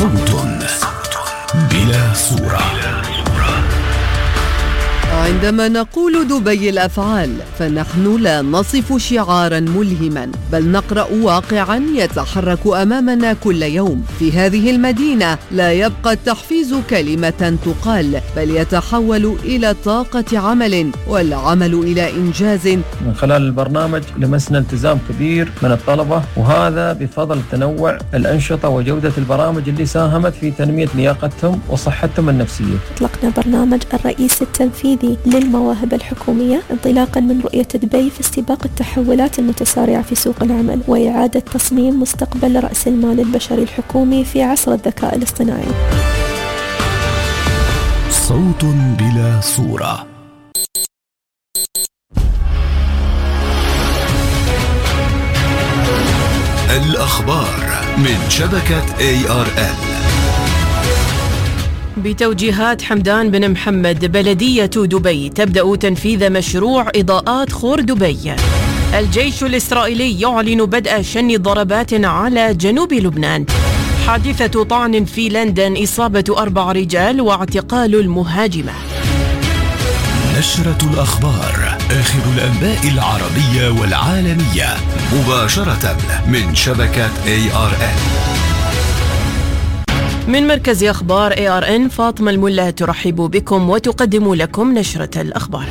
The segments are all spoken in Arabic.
صوت بلا صورة. عندما نقول دبي الأفعال فنحن لا نصف شعارا ملهما، بل نقرأ واقعا يتحرك أمامنا كل يوم. في هذه المدينة لا يبقى التحفيز كلمة تقال، بل يتحول إلى طاقة عمل، والعمل إلى إنجاز. من خلال البرنامج لمسنا التزام كبير من الطلبة، وهذا بفضل تنوع الأنشطة وجودة البرامج اللي ساهمت في تنمية لياقتهم وصحتهم النفسية. أطلقنا برنامج الرئيس التنفيذي للمواهب الحكومية انطلاقا من رؤية دبي في استباق التحولات المتسارعة في سوق العمل وإعادة تصميم مستقبل رأس المال البشري الحكومي في عصر الذكاء الاصطناعي. صوت بلا صورة. الأخبار من شبكة ARN. بتوجيهات حمدان بن محمد، بلدية دبي تبدأ تنفيذ مشروع إضاءات خور دبي. الجيش الإسرائيلي يعلن بدء شن ضربات على جنوب لبنان. حادثة طعن في لندن، إصابة 4 رجال واعتقال المهاجمة. نشرة الأخبار، آخر الأنباء العربية والعالمية، مباشرة من شبكة ARN. من مركز أخبار ARN، فاطمة الملا ترحب بكم وتقدم لكم نشرة الأخبار.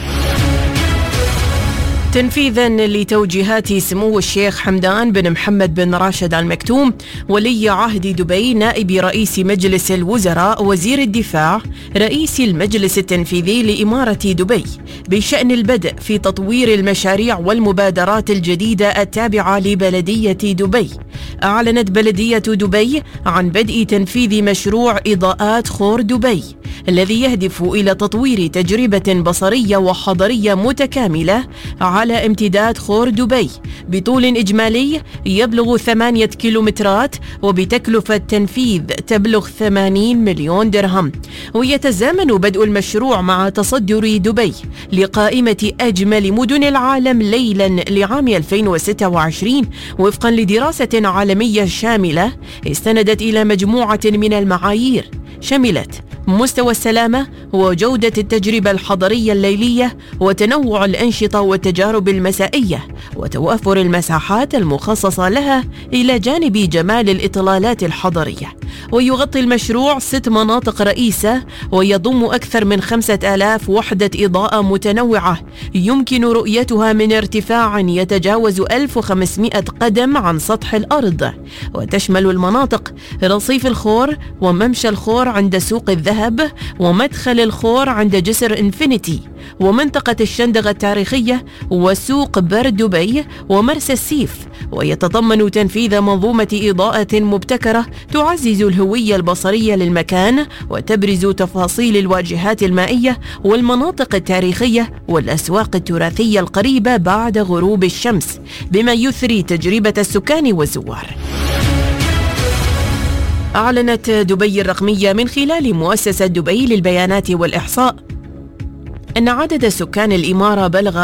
تنفيذا لتوجيهات سمو الشيخ حمدان بن محمد بن راشد آل مكتوم ولي عهد دبي، نائب رئيس مجلس الوزراء، وزير الدفاع، رئيس المجلس التنفيذي لإمارة دبي، بشأن البدء في تطوير المشاريع والمبادرات الجديدة التابعة لبلدية دبي. أعلنت بلدية دبي عن بدء تنفيذ مشروع إضاءات خور دبي، الذي يهدف إلى تطوير تجربة بصرية وحضرية متكاملة على امتداد خور دبي بطول إجمالي يبلغ 8 كيلومترات، وبتكلفة تنفيذ تبلغ 80 مليون درهم. ويتزامن بدء المشروع مع تصدر دبي لقائمة أجمل مدن العالم ليلا لعام 2026 وفقا لدراسة عالمية شاملة استندت إلى مجموعة من المعايير شملت مستوى السلامة وجودة التجربة الحضرية الليلية وتنوع الأنشطة والتجارب المسائية وتوافر المساحات المخصصة لها إلى جانب جمال الإطلالات الحضرية. ويغطي المشروع 6 مناطق رئيسة ويضم أكثر من 5000 وحدة إضاءة متنوعة يمكن رؤيتها من ارتفاع يتجاوز 1500 قدم عن سطح الأرض. وتشمل المناطق رصيف الخور وممشى الخور عند سوق الذهب ومدخل الخور عند جسر إنفينيتي ومنطقة الشندقة التاريخية وسوق بر دبي ومرسى السيف. ويتضمن تنفيذ منظومة إضاءة مبتكرة تعزز الهوية البصرية للمكان وتبرز تفاصيل الواجهات المائية والمناطق التاريخية والأسواق التراثية القريبة بعد غروب الشمس، بما يثري تجربة السكان والزوار. أعلنت دبي الرقمية من خلال مؤسسة دبي للبيانات والإحصاء أن عدد سكان الإمارة بلغ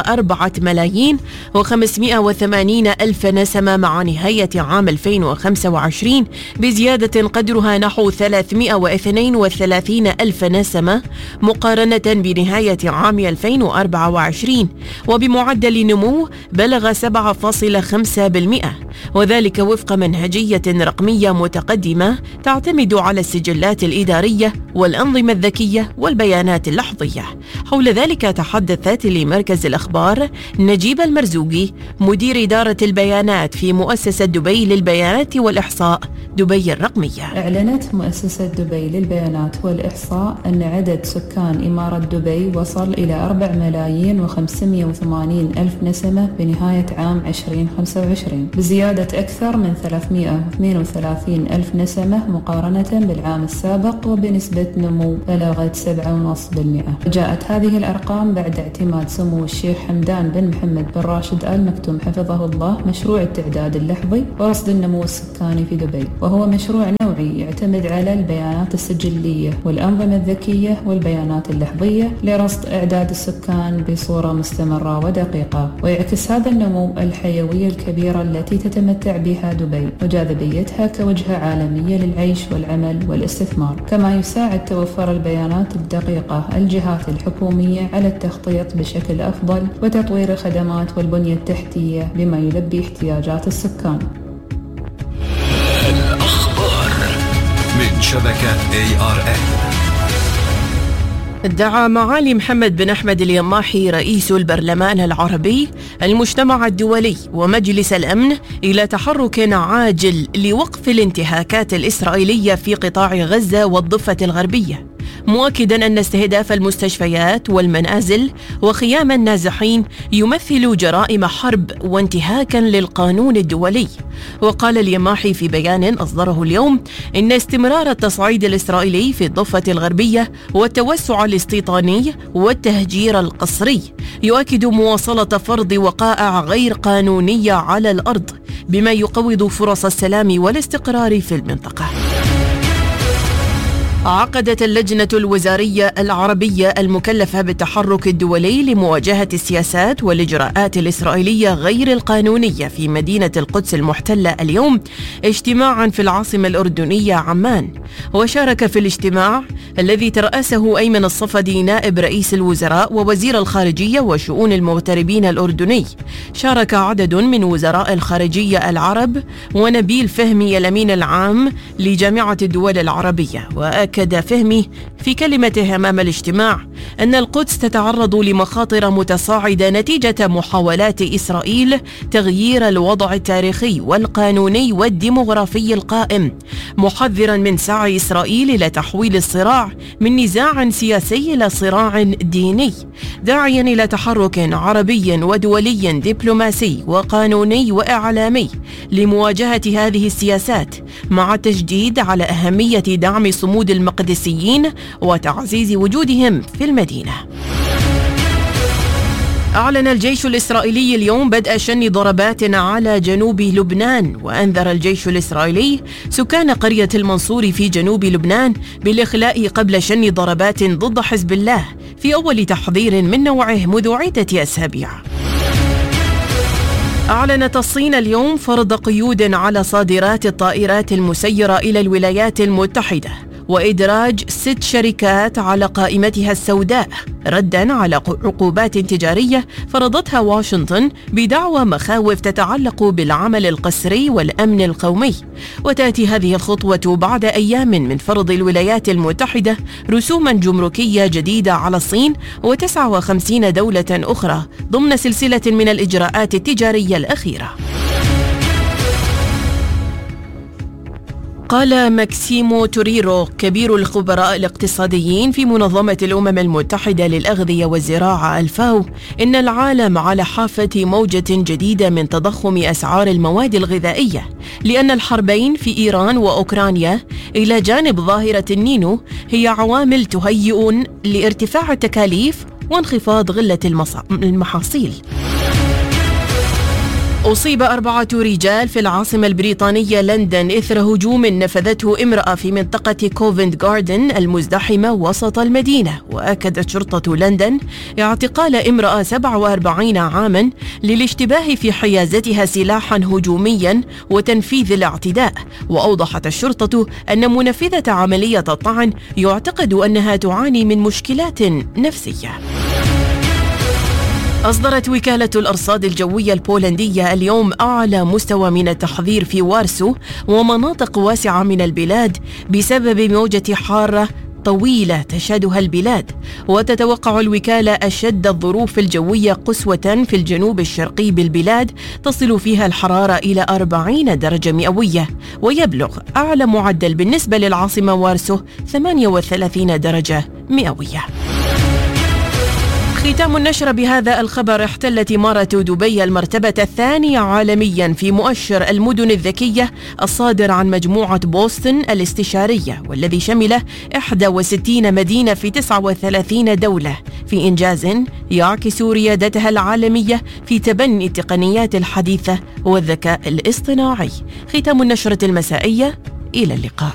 4,580,000 نسمة مع نهاية عام 2025 بزيادة قدرها نحو 332,000 نسمة مقارنة بنهاية عام 2024 وبمعدل نمو بلغ 7.5%، وذلك وفق منهجية رقمية متقدمة تعتمد على السجلات الإدارية والأنظمة الذكية والبيانات اللحظية. حول ذلك تحدثت لمركز الأخبار نجيب المرزوقي مدير إدارة البيانات في مؤسسة دبي للبيانات والإحصاء دبي الرقمية. أعلنت مؤسسة دبي للبيانات والإحصاء أن عدد سكان إمارة دبي وصل إلى 4,580,000 نسمة بنهاية عام 2025 بزيادة أكثر من 332,000 نسمة مقارنة بالعام السابق وبنسبة نمو بلغت 7.5%. جاءت هذه الأرقام بعد اعتماد سمو الشيخ حمدان بن محمد بن راشد آل مكتوم حفظه الله مشروع التعداد اللحظي ورصد النمو السكاني في دبي، وهو مشروع نوعي يعتمد على البيانات السجلية والأنظمة الذكية والبيانات اللحظية لرصد إعداد السكان بصورة مستمرة ودقيقة، ويعكس هذا النمو الحيوية الكبيرة التي تتمتع بها دبي وجاذبيتها كوجهة عالمية للعيش والعمل والاستثمار، كما يساعد توفر البيانات الدقيقة الجهات الحكومية على التخطيط بشكل أفضل وتطوير الخدمات والبنية التحتية بما يلبي احتياجات السكان. الأخبار من شبكة ARN. دعا معالي محمد بن أحمد اليماحي رئيس البرلمان العربي المجتمع الدولي ومجلس الأمن إلى تحرك عاجل لوقف الانتهاكات الإسرائيلية في قطاع غزة والضفة الغربية، مؤكدا أن استهداف المستشفيات والمنازل وخيام النازحين يمثل جرائم حرب وانتهاكا للقانون الدولي. وقال اليماحي في بيان أصدره اليوم إن استمرار التصعيد الإسرائيلي في الضفة الغربية والتوسع الاستيطاني والتهجير القسري يؤكد مواصلة فرض وقائع غير قانونية على الأرض، بما يقوض فرص السلام والاستقرار في المنطقة. عقدت اللجنة الوزارية العربية المكلفة بالتحرك الدولي لمواجهة السياسات والإجراءات الإسرائيلية غير القانونية في مدينة القدس المحتلة اليوم اجتماعا في العاصمة الأردنية عمان. وشارك في الاجتماع الذي ترأسه أيمن الصفدي نائب رئيس الوزراء ووزير الخارجية وشؤون المغتربين الأردني، شارك عدد من وزراء الخارجية العرب ونبيل فهمي الأمين العام لجامعة الدول العربية. وأكد فهمي في كلمته أمام الاجتماع أن القدس تتعرض لمخاطر متصاعدة نتيجة محاولات إسرائيل تغيير الوضع التاريخي والقانوني والديمغرافي القائم، محذرا من سعي إسرائيل إلى تحويل الصراع من نزاع سياسي إلى صراع ديني، داعيا إلى تحرك عربي ودولي دبلوماسي وقانوني وإعلامي لمواجهة هذه السياسات، مع التشديد على أهمية دعم صمود المقدسيين وتعزيز وجودهم في المدينة. أعلن الجيش الإسرائيلي اليوم بدء شن ضربات على جنوب لبنان، وأنذر الجيش الإسرائيلي سكان قرية المنصور في جنوب لبنان بالإخلاء قبل شن ضربات ضد حزب الله في أول تحضير من نوعه منذ عدة أسابيع. أعلنت الصين اليوم فرض قيود على صادرات الطائرات المسيرة إلى الولايات المتحدة وإدراج 6 شركات على قائمتها السوداء رداً على عقوبات تجارية فرضتها واشنطن بدعوى مخاوف تتعلق بالعمل القسري والأمن القومي. وتأتي هذه الخطوة بعد أيام من فرض الولايات المتحدة رسوماً جمركية جديدة على الصين و59 دولة أخرى ضمن سلسلة من الإجراءات التجارية الأخيرة. قال ماكسيمو توريرو كبير الخبراء الاقتصاديين في منظمة الأمم المتحدة للأغذية والزراعة الفاو إن العالم على حافة موجة جديدة من تضخم أسعار المواد الغذائية، لأن الحربين في إيران وأوكرانيا إلى جانب ظاهرة النينو هي عوامل تهيئ لارتفاع التكاليف وانخفاض غلة المحاصيل. أصيب 4 رجال في العاصمة البريطانية لندن إثر هجوم نفذته امرأة في منطقة كوفنت جاردن المزدحمة وسط المدينة. وأكدت شرطة لندن اعتقال امرأة 47 عاما للاشتباه في حيازتها سلاحا هجوميا وتنفيذ الاعتداء. وأوضحت الشرطة أن منفذة عملية الطعن يعتقد أنها تعاني من مشكلات نفسية. أصدرت وكالة الأرصاد الجوية البولندية اليوم أعلى مستوى من التحذير في وارسو ومناطق واسعة من البلاد بسبب موجة حارة طويلة تشهدها البلاد. وتتوقع الوكالة أشد الظروف الجوية قسوة في الجنوب الشرقي بالبلاد تصل فيها الحرارة إلى 40 درجة مئوية، ويبلغ أعلى معدل بالنسبة للعاصمة وارسو 38 درجة مئوية. ختام النشر بهذا الخبر. احتلت إمارة دبي المرتبة الثانية عالميا في مؤشر المدن الذكية الصادر عن مجموعة بوسطن الاستشارية، والذي شمل 61 مدينة في 39 دولة، في إنجاز يعكس ريادتها العالمية في تبني التقنيات الحديثة والذكاء الاصطناعي. ختام النشرة المسائية، إلى اللقاء.